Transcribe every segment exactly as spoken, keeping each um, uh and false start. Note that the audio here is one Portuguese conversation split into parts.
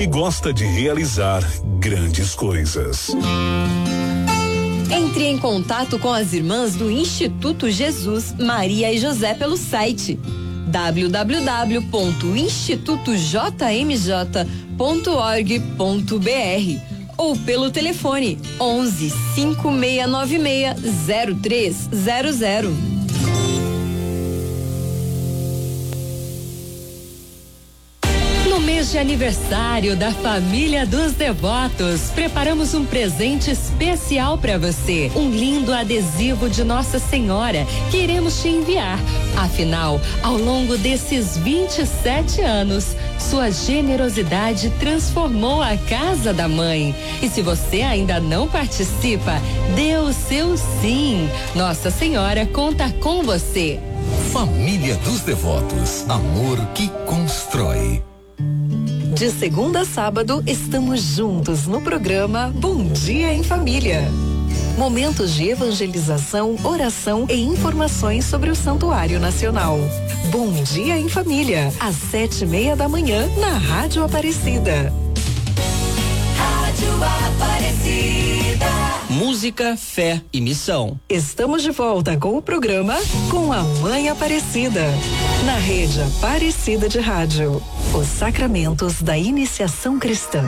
e gosta de realizar grandes coisas. Entre em contato com as irmãs do Instituto Jesus, Maria e José pelo site w w w ponto instituto j m j ponto org ponto b r ou pelo telefone onze, cinco seis nove seis, zero três zero zero. No mês de aniversário da família dos Devotos, preparamos um presente especial para você. Um lindo adesivo de Nossa Senhora que iremos te enviar. Afinal, ao longo desses vinte e sete anos, sua generosidade transformou a casa da mãe. E se você ainda não participa, dê o seu sim. Nossa Senhora conta com você. Família dos Devotos, amor que constrói. De segunda a sábado, estamos juntos no programa Bom Dia em Família. Momentos de evangelização, oração e informações sobre o Santuário Nacional. Bom Dia em Família, às sete e meia da manhã, na Rádio Aparecida. Rádio Aparecida. Música, fé e missão. Estamos de volta com o programa Com a Mãe Aparecida, na rede Aparecida de Rádio. Os sacramentos da iniciação cristã.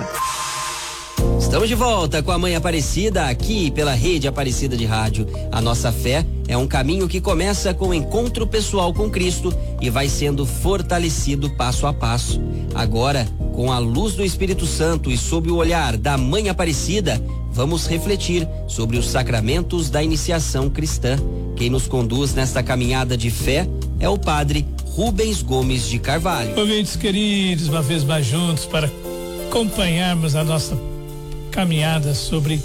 Estamos de volta com a Mãe Aparecida aqui pela rede Aparecida de Rádio. A nossa fé é um caminho que começa com o encontro pessoal com Cristo e vai sendo fortalecido passo a passo. Agora, com a luz do Espírito Santo e sob o olhar da Mãe Aparecida, vamos refletir sobre os sacramentos da iniciação cristã. Quem nos conduz nesta caminhada de fé é o Padre Rubens Gomes de Carvalho. Ouvintes queridos, uma vez mais juntos para acompanharmos a nossa caminhada sobre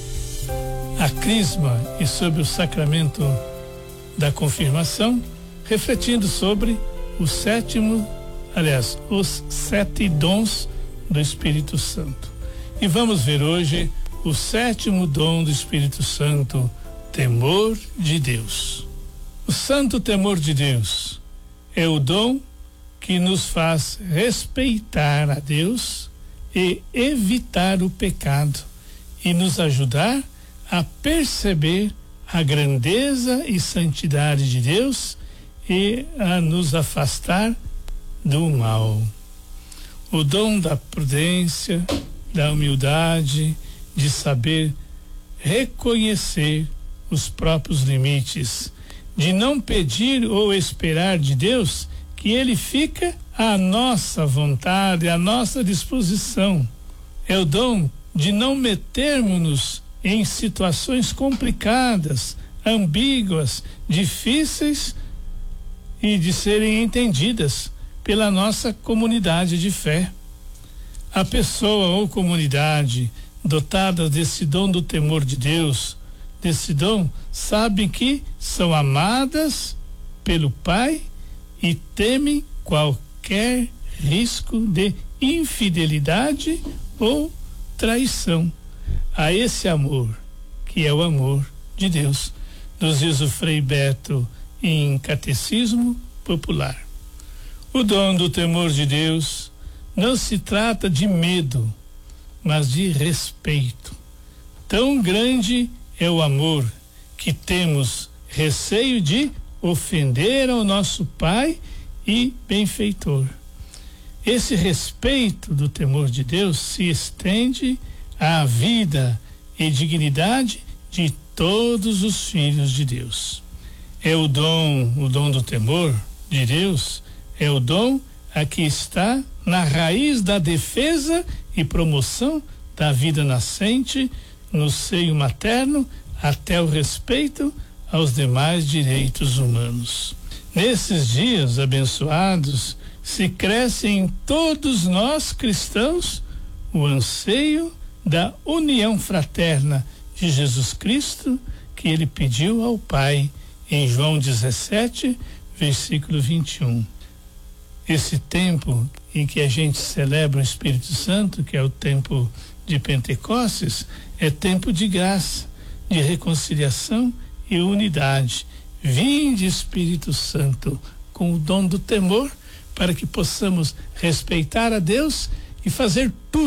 a crisma e sobre o sacramento da confirmação, refletindo sobre o sétimo, aliás, os sete dons do Espírito Santo. E vamos ver hoje o sétimo dom do Espírito Santo, temor de Deus. O santo temor de Deus é o dom que nos faz respeitar a Deus e evitar o pecado e nos ajudar a perceber a grandeza e santidade de Deus e a nos afastar do mal. O dom da prudência, da humildade, de saber reconhecer os próprios limites, de não pedir ou esperar de Deus que Ele fica à nossa vontade, à nossa disposição. É o dom de não metermos-nos em situações complicadas, ambíguas, difíceis e de serem entendidas pela nossa comunidade de fé. A pessoa ou comunidade dotada desse dom do temor de Deus, desse dom, sabem que são amadas pelo Pai e temem qualquer risco de infidelidade ou traição a esse amor, que é o amor de Deus. Nos diz o Frei Beto em Catecismo Popular. O dom do temor de Deus não se trata de medo, mas de respeito. Tão grande é o amor que temos receio de ofender ao nosso Pai e benfeitor. Esse respeito do temor de Deus se estende à vida e dignidade de todos os filhos de Deus. É o dom, o dom do temor de Deus, é o dom a que está na raiz da defesa e promoção da vida nascente no seio materno até o respeito aos demais direitos humanos. Nesses dias abençoados, se cresce em todos nós cristãos o anseio da união fraterna de Jesus Cristo, que ele pediu ao Pai em João dezessete, versículo vinte e um. Esse tempo em que a gente celebra o Espírito Santo, que é o tempo de Pentecostes, é tempo de graça, de reconciliação e unidade. Vinde, Espírito Santo, com o dom do temor, para que possamos respeitar a Deus e fazer tudo